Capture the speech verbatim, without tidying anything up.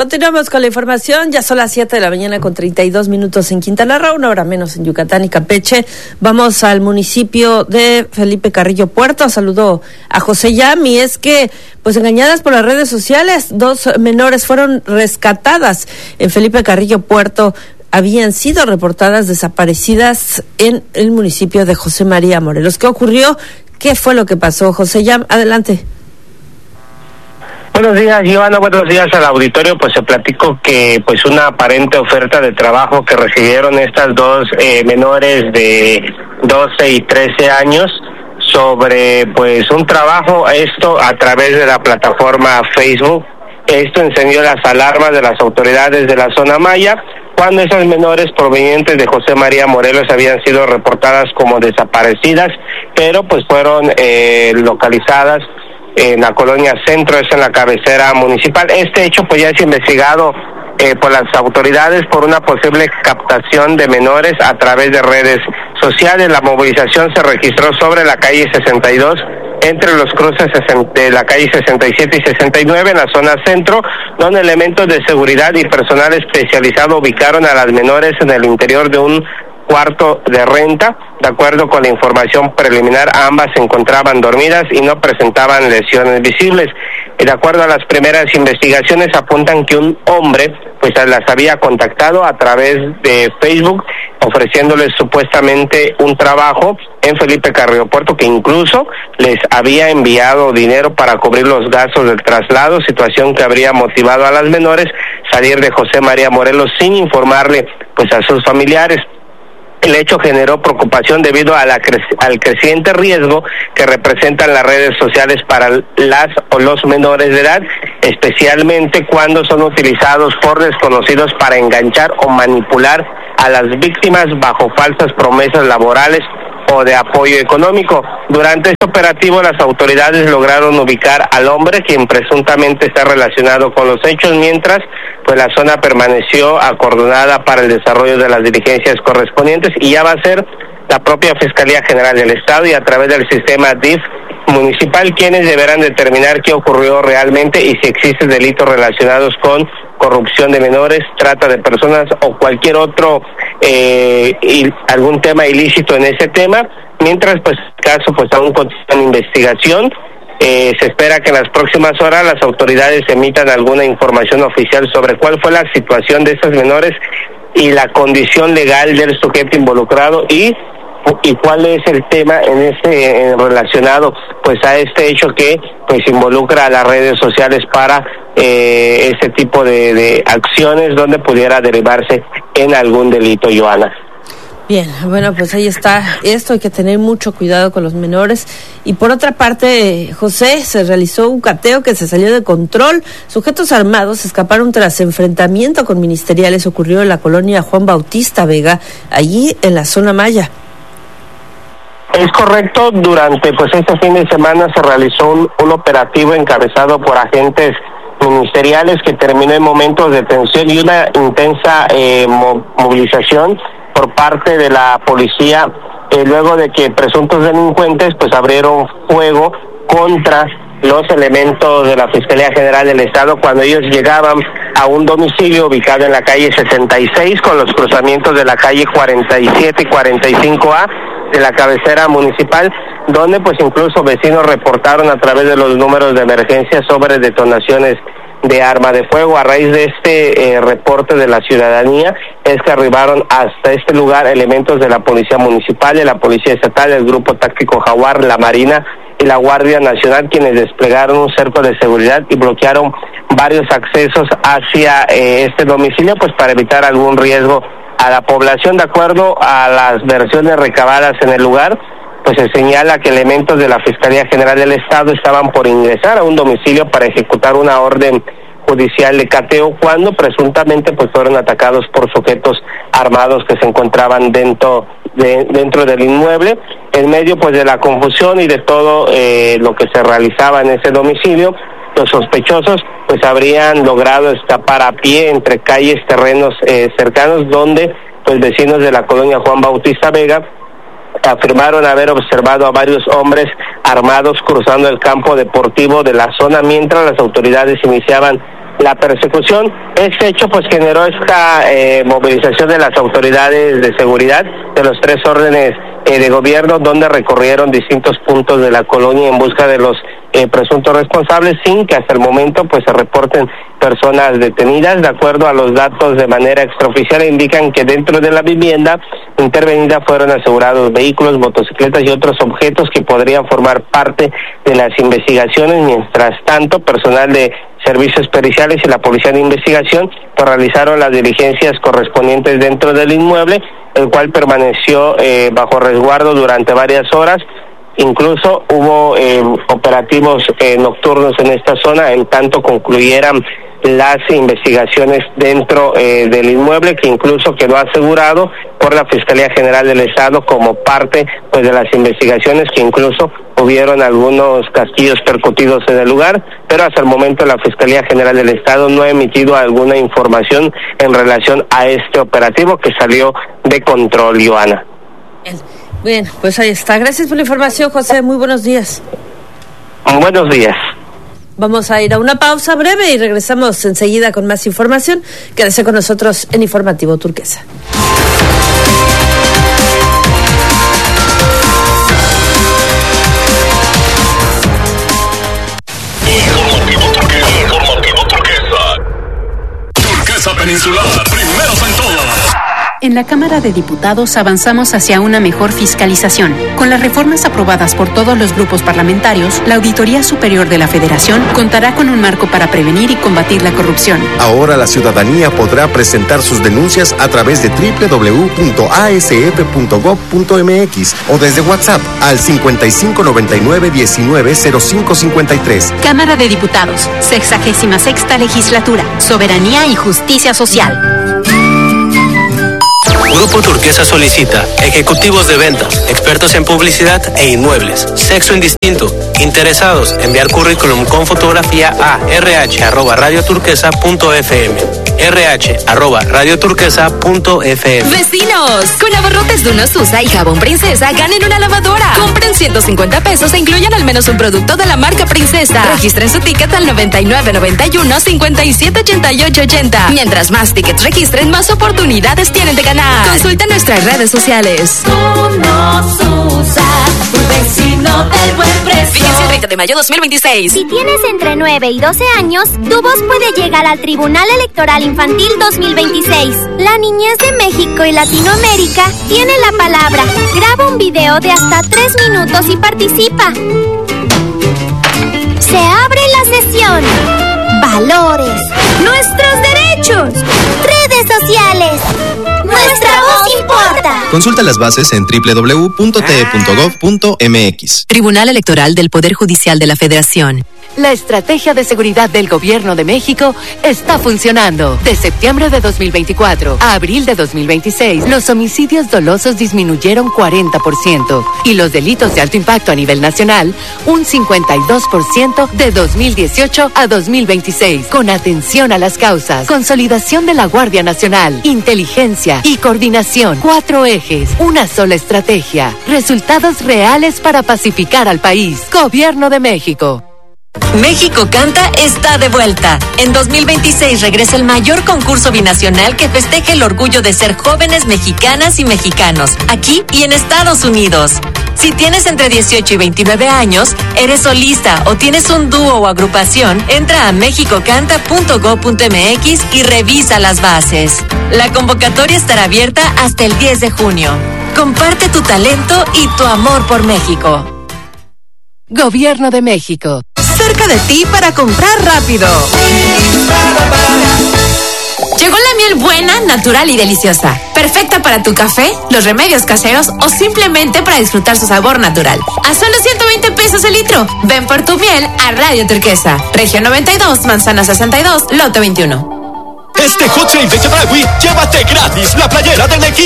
Continuamos con la información. Ya son las siete de la mañana con treinta y dos minutos en Quintana Roo, una hora menos en Yucatán y Campeche. Vamos al municipio de Felipe Carrillo Puerto. Saludo a José Yam, y es que, pues engañadas por las redes sociales, dos menores fueron rescatadas en Felipe Carrillo Puerto. Habían sido reportadas desaparecidas en el municipio de José María Morelos. ¿Qué ocurrió? ¿Qué fue lo que pasó? José Yam, adelante. Buenos días, Giovanna, buenos días al auditorio. Pues se platicó que pues una aparente oferta de trabajo que recibieron estas dos eh, menores de doce y trece años sobre pues un trabajo, esto a través de la plataforma Facebook. Esto encendió las alarmas de las autoridades de la zona maya, cuando esas menores provenientes de José María Morelos habían sido reportadas como desaparecidas, pero pues fueron eh, localizadas en la colonia Centro, es en la cabecera municipal. Este hecho pues ya es investigado eh, por las autoridades por una posible captación de menores a través de redes sociales. La movilización se registró sobre la calle sesenta y dos, entre los cruces de la calle sesenta y siete y sesenta y nueve en la zona centro, donde elementos de seguridad y personal especializado ubicaron a las menores en el interior de un cuarto de renta. De acuerdo con la información preliminar, ambas se encontraban dormidas y no presentaban lesiones visibles. De acuerdo a las primeras investigaciones, apuntan que un hombre pues las había contactado a través de Facebook, ofreciéndoles supuestamente un trabajo en Felipe Carrillo Puerto, que incluso les había enviado dinero para cubrir los gastos del traslado, situación que habría motivado a las menores salir de José María Morelos sin informarle pues a sus familiares. El hecho generó preocupación debido a la cre- al creciente riesgo que representan las redes sociales para las o los menores de edad, especialmente cuando son utilizados por desconocidos para enganchar o manipular a las víctimas bajo falsas promesas laborales o de apoyo económico. Durante este operativo, las autoridades lograron ubicar al hombre, quien presuntamente está relacionado con los hechos, mientras pues la zona permaneció acordonada para el desarrollo de las diligencias correspondientes, y ya va a ser la propia Fiscalía General del Estado y a través del sistema D I F municipal quienes deberán determinar qué ocurrió realmente y si existen delitos relacionados con corrupción de menores, trata de personas o cualquier otro eh, y algún tema ilícito en ese tema. Mientras pues el caso pues aún continúa en investigación. Eh, se espera que en las próximas horas las autoridades emitan alguna información oficial sobre cuál fue la situación de esas menores y la condición legal del sujeto involucrado y y cuál es el tema en ese en relacionado pues a este hecho que pues involucra a las redes sociales para eh, ese tipo de, de acciones donde pudiera derivarse en algún delito, Joana. Bien, bueno, pues ahí está esto, hay que tener mucho cuidado con los menores. Y por otra parte, José, se realizó un cateo que se salió de control. Sujetos armados escaparon tras enfrentamiento con ministeriales. Ocurrió en la colonia Juan Bautista Vega, allí en la zona maya. Es correcto, durante pues este fin de semana se realizó un, un operativo encabezado por agentes ministeriales que terminó en momentos de tensión y una intensa eh, mo- movilización por parte de la policía, eh, luego de que presuntos delincuentes pues abrieron fuego contra los elementos de la Fiscalía General del Estado cuando ellos llegaban a un domicilio ubicado en la calle sesenta y seis con los cruzamientos de la calle cuarenta y siete y cuarenta y cinco A de la cabecera municipal, donde pues incluso vecinos reportaron a través de los números de emergencia sobre detonaciones de arma de fuego. A raíz de este eh, reporte de la ciudadanía es que arribaron hasta este lugar elementos de la Policía Municipal, de la Policía Estatal, el Grupo Táctico Jaguar, la Marina y la Guardia Nacional, quienes desplegaron un cerco de seguridad y bloquearon varios accesos hacia eh, este domicilio pues para evitar algún riesgo a la población. De acuerdo a las versiones recabadas en el lugar, pues se señala que elementos de la Fiscalía General del Estado estaban por ingresar a un domicilio para ejecutar una orden judicial de cateo cuando presuntamente pues fueron atacados por sujetos armados que se encontraban dentro de dentro del inmueble. En medio pues de la confusión y de todo eh, lo que se realizaba en ese domicilio, los sospechosos pues habrían logrado escapar a pie entre calles, terrenos eh, cercanos, donde pues vecinos de la colonia Juan Bautista Vega afirmaron haber observado a varios hombres armados cruzando el campo deportivo de la zona mientras las autoridades iniciaban la persecución. Este hecho pues generó esta eh, movilización de las autoridades de seguridad de los tres órdenes eh, de gobierno, donde recorrieron distintos puntos de la colonia en busca de los eh, presuntos responsables, sin que hasta el momento pues se reporten personas detenidas. De acuerdo a los datos de manera extraoficial, indican que dentro de la vivienda intervenida fueron asegurados vehículos, motocicletas y otros objetos que podrían formar parte de las investigaciones. Mientras tanto, personal de servicios periciales y la policía de investigación pues, realizaron las diligencias correspondientes dentro del inmueble, el cual permaneció eh, bajo resguardo durante varias horas. Incluso hubo eh, operativos eh, nocturnos en esta zona en tanto concluyeran las investigaciones dentro eh, del inmueble, que incluso quedó asegurado por la Fiscalía General del Estado como parte pues de las investigaciones, que incluso hubieron algunos casquillos percutidos en el lugar, pero hasta el momento la Fiscalía General del Estado no ha emitido alguna información en relación a este operativo que salió de control, Joana. Bien, pues ahí está. Gracias por la información, José. Muy buenos días. Buenos días. Vamos a ir a una pausa breve y regresamos enseguida con más información. Quédese con nosotros en Informativo Turquesa. Informativo Turquesa. Informativo Turquesa. Turquesa Peninsular, primeros en todo. En la Cámara de Diputados avanzamos hacia una mejor fiscalización. Con las reformas aprobadas por todos los grupos parlamentarios, la Auditoría Superior de la Federación contará con un marco para prevenir y combatir la corrupción. Ahora la ciudadanía podrá presentar sus denuncias a través de doble u doble u doble u punto a s f punto gob punto m x o desde WhatsApp al cincuenta y cinco noventa y nueve diecinueve cero cinco cincuenta y tres. Cámara de Diputados, sexagésima sexta legislatura, soberanía y justicia social. Grupo Turquesa solicita ejecutivos de ventas, expertos en publicidad e inmuebles, sexo indistinto, interesados, enviar currículum con fotografía a rh arroba radioturquesa punto f m, rh arroba radioturquesa punto f m. ¡Vecinos! Con abarrotes de Unosusa y jabón Princesa ganen una lavadora. Compren ciento cincuenta pesos e incluyan al menos un producto de la marca Princesa. Registren su ticket al noventa y nueve noventa y uno cincuenta y siete ochenta y ocho ochenta. Mientras más tickets registren, más oportunidades tienen de ganar. Consulta nuestras redes sociales. Unosusa, un vecino del buen precio. Fíjense el treinta de mayo dos mil veintiséis. Si tienes entre nueve y doce años, tu voz puede llegar al Tribunal Electoral Infantil dos mil veintiséis. La niñez de México y Latinoamérica tiene la palabra. Graba un video de hasta tres minutos y participa. Se abre la sesión. Valores. Nuestros derechos. Redes sociales. Nuestra voz importa. Consulta las bases en doble u doble u doble u punto t e punto gob punto m x. Tribunal Electoral del Poder Judicial de la Federación. La estrategia de seguridad del Gobierno de México está funcionando. De septiembre de dos mil veinticuatro a abril de dos mil veintiséis, los homicidios dolosos disminuyeron cuarenta por ciento y los delitos de alto impacto a nivel nacional un cincuenta y dos por ciento de dos mil dieciocho a dos mil veintiséis. Con atención a las causas, consolidación de la Guardia Nacional, inteligencia y coordinación. Cuatro ejes, una sola estrategia. Resultados reales para pacificar al país. Gobierno de México. México Canta está de vuelta. En dos mil veintiséis regresa el mayor concurso binacional que festeja el orgullo de ser jóvenes mexicanas y mexicanos, aquí y en Estados Unidos. Si tienes entre dieciocho y veintinueve años, eres solista o tienes un dúo o agrupación, entra a mexico canta punto gob punto m x y revisa las bases. La convocatoria estará abierta hasta el diez de junio. Comparte tu talento y tu amor por México. Gobierno de México. Cerca de ti para comprar rápido. Llegó la miel buena, natural y deliciosa. Perfecta para tu café, los remedios caseros o simplemente para disfrutar su sabor natural. A solo ciento veinte pesos el litro. Ven por tu miel a Radio Turquesa. Región noventa y dos, Manzana sesenta y dos, Lote veintiuno. Este Hot Sale de Chedraui, llévate gratis la playera del equipo.